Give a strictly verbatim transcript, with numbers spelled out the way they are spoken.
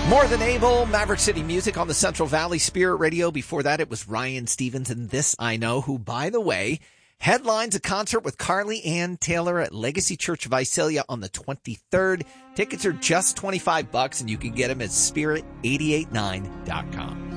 More Than Able, Maverick City Music on the Central Valley Spirit Radio. Before that, it was Ryan Stevens and This I Know, who, by the way, headlines a concert with Carly Ann Taylor at Legacy Church Visalia on the twenty-third. Tickets are just twenty-five bucks, and you can get them at spirit eight eight nine dot com.